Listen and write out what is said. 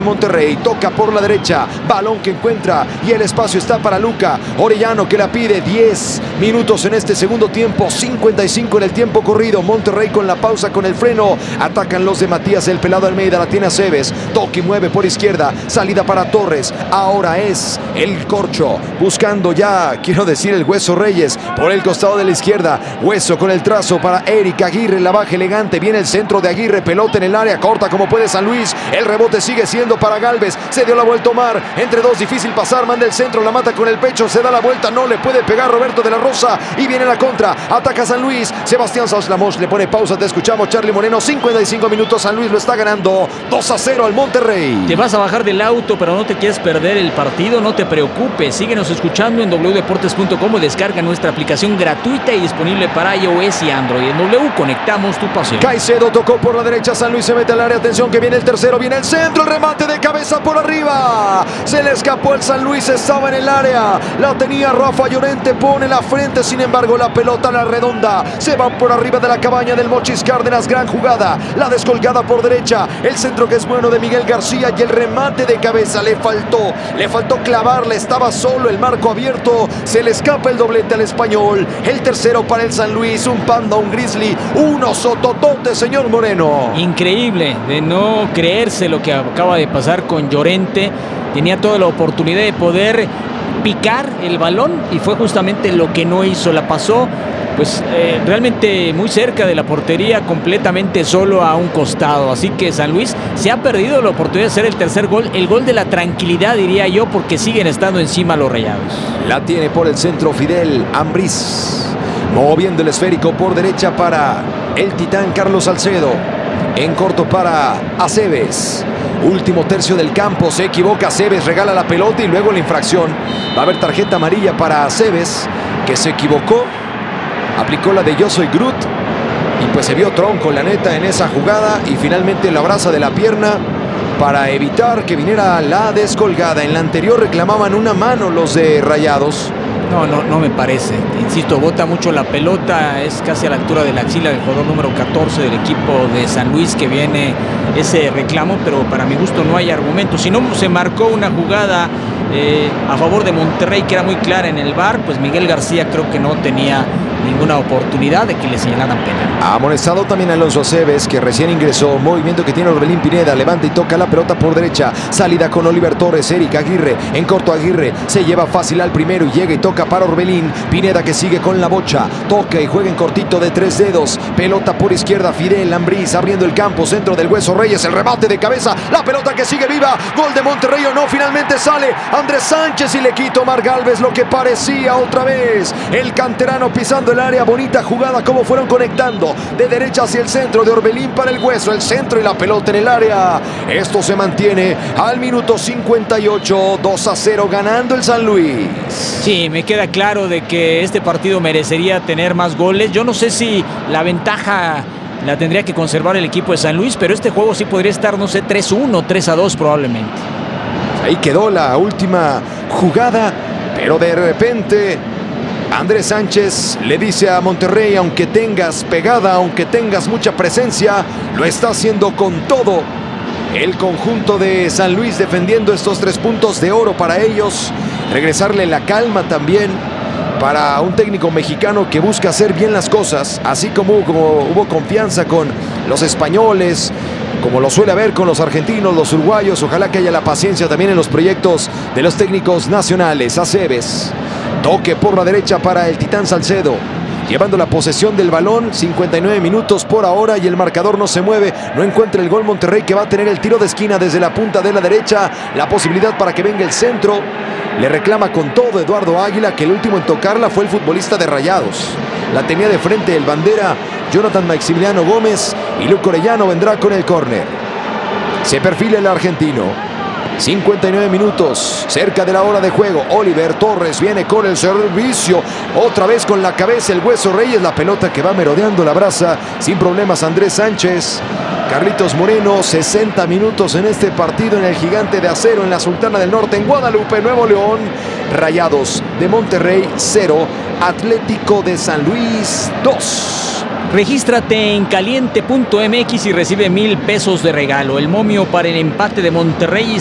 Monterrey toca por la derecha, balón que encuentra y el espacio está para Luca Orellano, que la pide. 10 minutos en este segundo tiempo, 55 en el tiempo corrido. Monterrey con la pausa, con el freno, atacan los de Matías el Pelado Almeida, la tiene Aceves, toca y mueve por izquierda, salida para Torres. Ahora es el Corcho buscando ya, quiero decir, el Hueso Reyes por el costado de la izquierda. Hueso con el trazo para Eric Aguirre, la baja elegante, viene el centro de Aguirre, pelota en el área, corta como puede San Luis, el rebote sigue siendo para Galvez, se dio la vuelta Omar, entre dos, difícil pasar, manda el centro, la mata con el pecho, se da la vuelta, no le puede pegar Roberto de la Rosa y viene la contra, ataca San Luis, Sebastián Sauslamos le pone pausa, te escuchamos Charlie Moreno, 55 minutos, San Luis lo está ganando 2-0 al Monterrey. Te vas a bajar del auto, pero no te quieres perder el partido, no te preocupes, síguenos escuchando en wdeportes.com o descarga nuestra aplicación gratuita y disponible para iOS y Android. En W conectamos tu pasión. Caicedo tocó por la derecha, San Luis se mete al área, atención que viene el tercero, viene el centro, el remate de cabeza por arriba, se le escapó el San Luis, estaba en el área, la tenía Rafa Llorente, pone la frente, sin embargo la pelota a la redonda, se va por arriba de la cabaña del Mochis Cárdenas, gran jugada, la descolgada por derecha, el centro que es bueno de Miguel García y el remate de cabeza, le faltó clavarle, estaba solo, el marco abierto, se le escapa el doblete al español, el tercero para el San Luis, un Panda, un Grizzly, un osototote, señor Moreno. Increíble, de no creerse lo que acaba de pasar con Llorente, tenía toda la oportunidad de poder picar el balón y fue justamente lo que no hizo, la pasó pues realmente muy cerca de la portería, completamente solo a un costado, así que San Luis se ha perdido la oportunidad de hacer el tercer gol, el gol de la tranquilidad diría yo, porque siguen estando encima los Rayados. La tiene por el centro Fidel Ambriz, moviendo el esférico por derecha para el titán Carlos Salcedo, en corto para Aceves. Último tercio del campo, se equivoca Aceves, regala la pelota y luego la infracción. Va a haber tarjeta amarilla para Aceves, que se equivocó, aplicó la de yo soy Groot y pues se vio tronco la neta en esa jugada y finalmente la abraza de la pierna para evitar que viniera la descolgada. En la anterior reclamaban una mano los de Rayados. No me parece. Insisto, bota mucho la pelota, es casi a la altura de la axila del jugador número 14 del equipo de San Luis que viene ese reclamo, pero para mi gusto no hay argumento. Si no se marcó una jugada a favor de Monterrey que era muy clara en el VAR, pues Miguel García creo que no tenía ninguna oportunidad de que le señalaran penal. Ha amonestado también Alonso Aceves, que recién ingresó. Movimiento que tiene Orbelín Pineda, levanta y toca la pelota por derecha, salida con Oliver Torres, Eric Aguirre, en corto Aguirre, se lleva fácil al primero y llega y toca para Orbelín Pineda, que sigue con la bocha, toca y juega en cortito de 3 dedos, pelota por izquierda, Fidel Ambriz abriendo el campo, centro del Hueso Reyes, el remate de cabeza, la pelota que sigue viva, gol de Monterrey o no, finalmente sale Andrés Sánchez y le quita Omar Galvez lo que parecía otra vez el canterano pisando el área. Bonita jugada, como fueron conectando de derecha hacia el centro, de Orbelín para el Hueso, el centro y la pelota en el área. Esto se mantiene al minuto 58, 2-0 ganando el San Luis. Sí, me queda claro de que este partido merecería tener más goles. Yo no sé si la ventaja la tendría que conservar el equipo de San Luis, pero este juego sí podría estar, no sé, 3-1, 3-2 probablemente. Ahí quedó la última jugada, pero de repente Andrés Sánchez le dice a Monterrey: aunque tengas pegada, aunque tengas mucha presencia, lo está haciendo con todo. El conjunto de San Luis defendiendo estos 3 puntos de oro para ellos. Regresarle la calma también para un técnico mexicano que busca hacer bien las cosas, así como hubo confianza con los españoles, como lo suele haber con los argentinos, los uruguayos. Ojalá que haya la paciencia también en los proyectos de los técnicos nacionales. Aceves, toque por la derecha para el titán Salcedo, llevando la posesión del balón, 59 minutos por ahora y el marcador no se mueve, no encuentra el gol Monterrey, que va a tener el tiro de esquina desde la punta de la derecha, la posibilidad para que venga el centro, le reclama con todo Eduardo Águila, que el último en tocarla fue el futbolista de Rayados, la tenía de frente el bandera Jonathan Maximiliano Gómez y Luco Orellano vendrá con el córner. Se perfila el argentino. 59 minutos, cerca de la hora de juego. Oliver Torres viene con el servicio, otra vez con la cabeza el Hueso Reyes, la pelota que va merodeando la brasa sin problemas Andrés Sánchez. Carlitos Moreno, 60 minutos en este partido en el Gigante de Acero, en la Sultana del Norte, en Guadalupe, Nuevo León. Rayados de Monterrey 0, Atlético de San Luis 2. Regístrate en caliente.mx y recibe 1,000 pesos de regalo. El momio para el empate de Monterrey